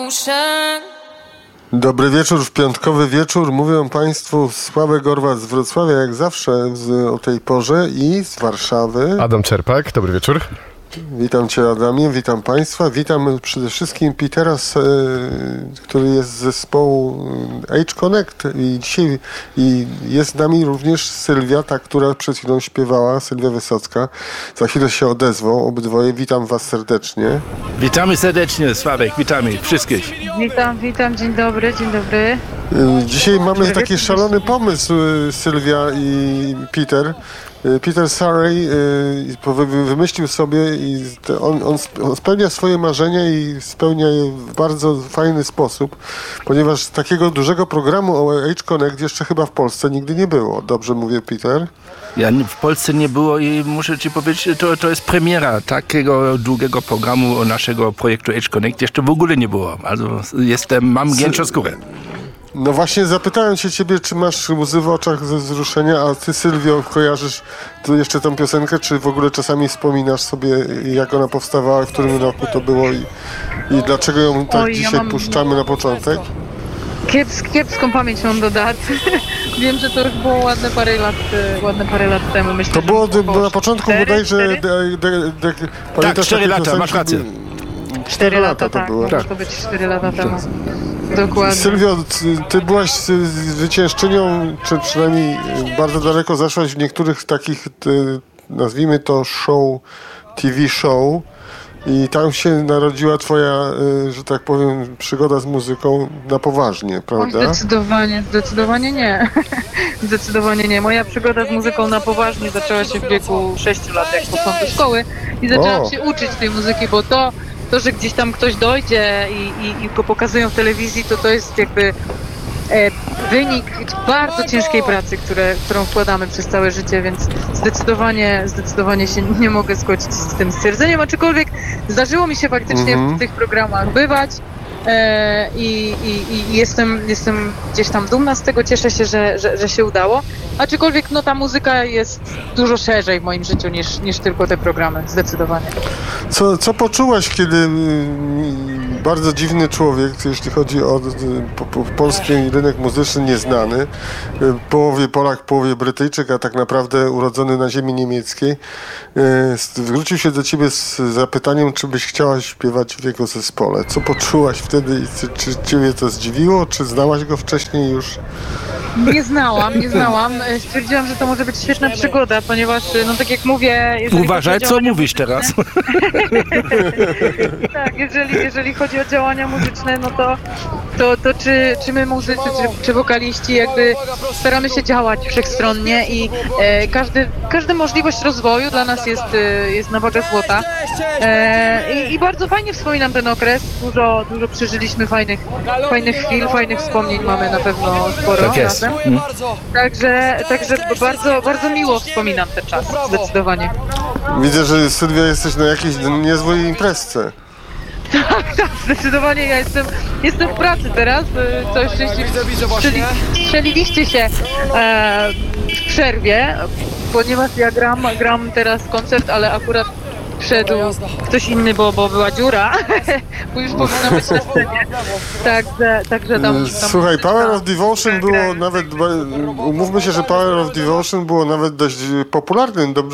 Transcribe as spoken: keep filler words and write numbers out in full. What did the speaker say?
Dobry wieczór, w piątkowy wieczór. Mówią Państwu Sławek Gorwat z Wrocławia, jak zawsze z, o tej porze, i z Warszawy Adam Czerpak, dobry wieczór. Witam Cię, Adamie, witam Państwa. Witam przede wszystkim Petera, z, który jest z zespołu Age Connect, i dzisiaj i jest z nami również Sylwia, ta, która przed chwilą śpiewała, Sylwia Wysocka. Za chwilę się odezwą obydwoje. Witam Was serdecznie. Witamy serdecznie, Sławek, witamy wszystkich. Witam, witam, dzień dobry, dzień dobry. Dzisiaj mamy taki szalony pomysł, Sylwia i Peter. Peter Surrey wymyślił sobie i on, on, on spełnia swoje marzenia i spełnia je w bardzo fajny sposób, ponieważ takiego dużego programu o Age Connect jeszcze chyba w Polsce nigdy nie było. Dobrze mówię, Peter? Ja w Polsce nie było i muszę Ci powiedzieć, to, to jest premiera takiego długiego programu naszego projektu Age Connect. Jeszcze w ogóle nie było. Also jestem, mam gięczą skórę. No właśnie zapytałem się Ciebie, czy masz łzy w oczach ze wzruszenia, a Ty, Sylwio, kojarzysz tu jeszcze tą piosenkę, czy w ogóle czasami wspominasz sobie, jak ona powstawała, w którym roku to było i, i dlaczego ją tak Oj, dzisiaj ja mam... puszczamy na początek? Kiepsk, kiepską pamięć mam do dat. Wiem, że to już było ładne parę lat, ładne parę lat temu. Myślę, To było, że było na początku bodajże... De, de, de, tak, cztery lata, masz rację. cztery lata to tak, było. Może to być cztery lata temu. Dokładnie. Sylwio, ty byłaś zwyciężczynią, czy przynajmniej bardzo daleko zaszłaś w niektórych takich, nazwijmy to show, T V show, i tam się narodziła twoja, że tak powiem, przygoda z muzyką na poważnie, prawda? O, zdecydowanie, zdecydowanie nie. Zdecydowanie nie. Moja przygoda z muzyką na poważnie zaczęła się w wieku sześciu lat, jak poszłam do szkoły i zaczęłam o. się uczyć tej muzyki, bo to To, że gdzieś tam ktoś dojdzie i, i, i go pokazują w telewizji, to to jest jakby e, wynik bardzo ciężkiej pracy, które, którą wkładamy przez całe życie, więc zdecydowanie, zdecydowanie się nie mogę zgodzić z tym stwierdzeniem, aczkolwiek zdarzyło mi się faktycznie mhm. w tych programach bywać e, i, i, i jestem, jestem gdzieś tam dumna z tego, cieszę się, że, że, że się udało, aczkolwiek no, ta muzyka jest dużo szerzej w moim życiu niż, niż tylko te programy, zdecydowanie. Co, co poczułaś, kiedy y, bardzo dziwny człowiek, jeśli chodzi o y, po, po, polski rynek muzyczny, nieznany, y, połowie Polak, połowie Brytyjczyk, a tak naprawdę urodzony na ziemi niemieckiej, y, zwrócił się do ciebie z zapytaniem, czy byś chciała śpiewać w jego zespole. Co poczułaś wtedy i czy, czy ciebie to zdziwiło, czy znałaś go wcześniej już? Nie znałam, nie znałam. Stwierdziłam, że to może być świetna przygoda, ponieważ, no tak jak mówię... Uważaj, co mówisz teraz. Tak, jeżeli, jeżeli chodzi o działania muzyczne, no to, to, to czy, czy my muzycy, czy, czy wokaliści jakby staramy się działać wszechstronnie i e, każdy, każda możliwość rozwoju dla nas jest, e, jest na wagę złota. E, i, I bardzo fajnie wspominam ten okres. Dużo, dużo przeżyliśmy fajnych, fajnych chwil, fajnych wspomnień mamy na pewno sporo. Tak jest. Mm. Także, także bardzo, bardzo miło wspominam ten czas, zdecydowanie. Widzę, że Sylwia jesteś na jakiejś niezłej imprezce. Tak, tak, zdecydowanie ja jestem, jestem w pracy teraz, całe szczęście strzeli, strzeliliście się e, w przerwie, ponieważ ja gram, gram teraz koncert, ale akurat wszedł ktoś inny, bo, bo była dziura, bo już powinna być na scenie. Także, także tam, tam Słuchaj, Power of Devotion było nawet, umówmy się, że Power of Devotion było nawet dość popularnym,